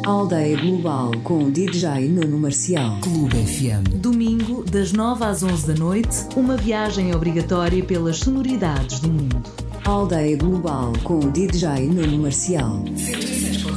Aldeia Global com DJ Nuno Marcial. Clube FM. Domingo, das 9 às 11 da noite, uma viagem obrigatória pelas sonoridades do mundo. Aldeia Global com DJ Nuno Marcial.